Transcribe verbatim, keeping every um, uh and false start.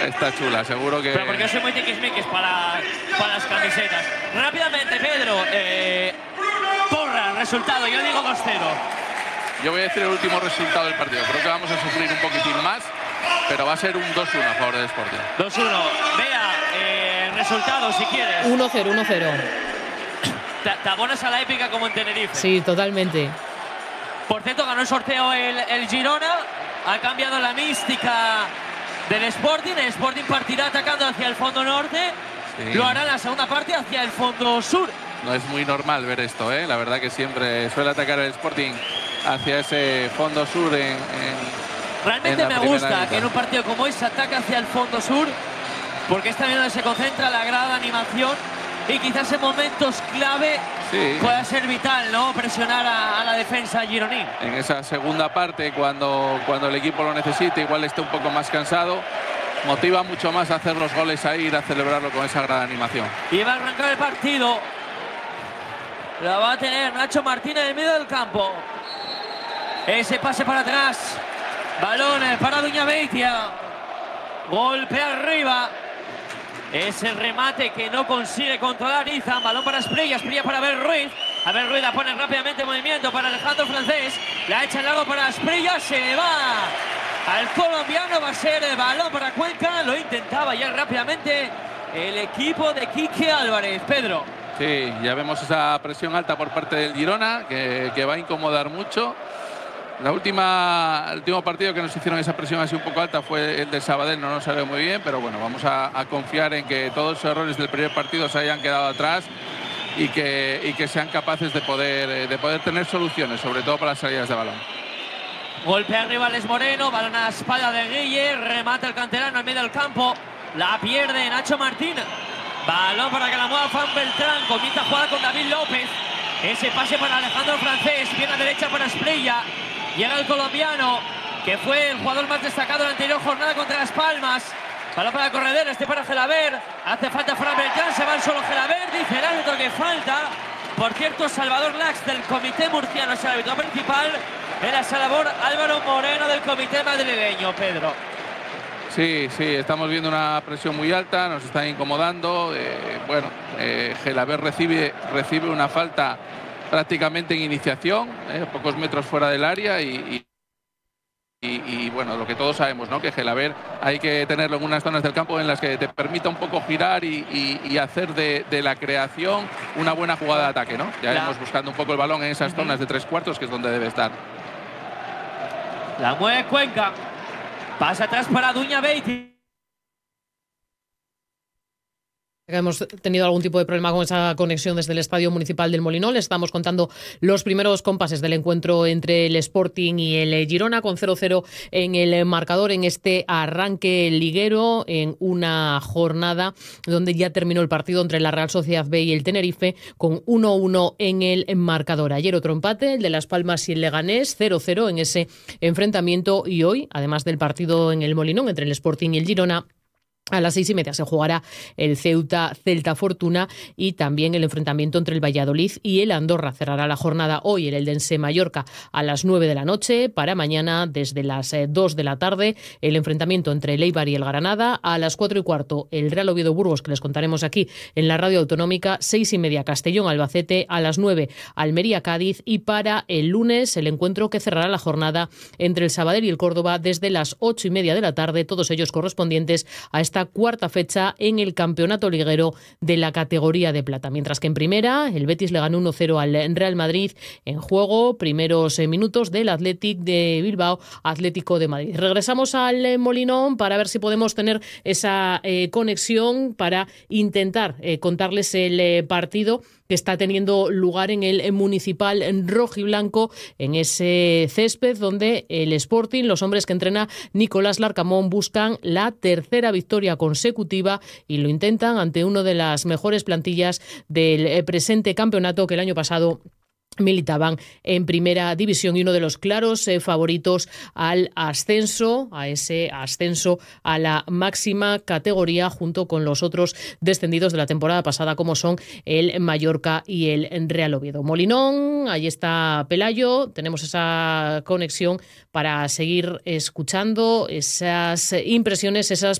Está chula, seguro que... Pero porque yo soy muy tiquismiquis para, para las camisetas. Rápidamente, Pedro, eh, porra, resultado, yo digo dos cero. Yo voy a decir el último resultado del partido. Creo que vamos a sufrir un poquitín más, pero va a ser un dos uno a favor del Sporting. dos uno. Vea, eh, resultado si quieres. uno cero, uno cero. ¿Te, te abonas a la épica como en Tenerife? Sí, totalmente. Por cierto, ganó el sorteo el, el Girona. Ha cambiado la mística del Sporting. El Sporting partirá atacando hacia el fondo norte. Sí. Lo hará en la segunda parte hacia el fondo sur. No es muy normal ver esto, ¿eh? La verdad que siempre suele atacar el Sporting hacia ese fondo sur en, en Realmente en me gusta mitad. Que en un partido como hoy se ataque hacia el fondo sur, porque es también donde se concentra la grada animación y quizás en momentos clave sí. pueda ser vital, ¿no? Presionar a, a la defensa gironí. En esa segunda parte, cuando, cuando el equipo lo necesite, igual esté un poco más cansado, motiva mucho más a hacer los goles ahí, ir a celebrarlo con esa grada animación. Y va a arrancar el partido. La va a tener Nacho Martínez en el medio del campo. Ese pase para atrás. Balón para Duñabeitia. Golpe arriba. Ese remate que no consigue controlar Izan. Balón para Asprilla. Asprilla para Abel Ruiz. Abel Ruiz la pone rápidamente en movimiento para Alejandro Francés. La echa en largo para Asprilla. Se va al colombiano. Va a ser el balón para Cuenca. Lo intentaba ya rápidamente el equipo de Quique Álvarez. Pedro. Sí, ya vemos esa presión alta por parte del Girona, que, que va a incomodar mucho. La última, el último partido que nos hicieron esa presión así un poco alta fue el de Sabadell, no nos salió muy bien, pero bueno, vamos a, a confiar en que todos los errores del primer partido se hayan quedado atrás y que, y que sean capaces de poder, de poder tener soluciones, sobre todo para las salidas de balón. Golpe arriba Les Moreno, balón a la espalda de Guille, remata el canterano en medio del campo, la pierde Nacho Martínez. Balón para que la mueva Fan Beltrán. Comienza a jugar con David López. Ese pase para Alejandro Francés. Viene a derecha para Asprilla. Llega el colombiano, que fue el jugador más destacado de la anterior jornada contra Las Palmas. Balón para Corredero. Este para Gelaber. Hace falta Fan Beltrán. Se va el solo Gelaber. Dice el árbitro que falta. Por cierto, Salvador Lax del comité murciano es el árbitro principal. En la Salvador Álvaro Moreno del comité madrileño. Pedro. Sí, sí, estamos viendo una presión muy alta, nos están incomodando. Eh, bueno, eh, Gelaber recibe, recibe una falta prácticamente en iniciación, eh, pocos metros fuera del área y, y, y, y bueno, lo que todos sabemos, ¿no? Que Gelaber hay que tenerlo en unas zonas del campo en las que te permita un poco girar y, y, y hacer de, de la creación una buena jugada de ataque, ¿no? Ya iremos buscando un poco el balón en esas zonas de tres cuartos, que es donde debe estar. La mueve Cuenca. Pasa atrás para Duñabeitia. Hemos tenido algún tipo de problema con esa conexión desde el Estadio Municipal del Molinón. Les estamos contando los primeros compases del encuentro entre el Sporting y el Girona, con cero cero en el marcador en este arranque liguero, en una jornada donde ya terminó el partido entre la Real Sociedad B y el Tenerife, con uno uno en el marcador. Ayer otro empate, el de Las Palmas y el Leganés, cero cero en ese enfrentamiento, y hoy, además del partido en el Molinón entre el Sporting y el Girona, a las seis y media se jugará el Ceuta Celta Fortuna y también el enfrentamiento entre el Valladolid y el Andorra. Cerrará la jornada hoy el Eldense Mallorca a las nueve de la noche. Para mañana, desde las dos de la tarde, el enfrentamiento entre el Eibar y el Granada. A las cuatro y cuarto, el Real Oviedo Burgos, que les contaremos aquí en la radio autonómica. Seis y media, Castellón Albacete. A las nueve, Almería Cádiz. Y para el lunes, el encuentro que cerrará la jornada entre el Sabadell y el Córdoba desde las ocho y media de la tarde, todos ellos correspondientes a esta cuarta fecha en el campeonato liguero de la categoría de plata. Mientras que en primera, el Betis le ganó uno cero al Real Madrid. En juego, primeros minutos del Athletic de Bilbao, Atlético de Madrid. Regresamos al Molinón para ver si podemos tener esa eh, conexión para intentar eh, contarles el eh, partido que está teniendo lugar en el municipal rojiblanco, en ese césped donde el Sporting, los hombres que entrena Nicolás Larcamón, buscan la tercera victoria consecutiva y lo intentan ante una de las mejores plantillas del presente campeonato, que el año pasado militaban en primera división, y uno de los claros eh, favoritos al ascenso, a ese ascenso a la máxima categoría, junto con los otros descendidos de la temporada pasada, como son el Mallorca y el Real Oviedo. Molinón, ahí está Pelayo, tenemos esa conexión para seguir escuchando esas impresiones, esas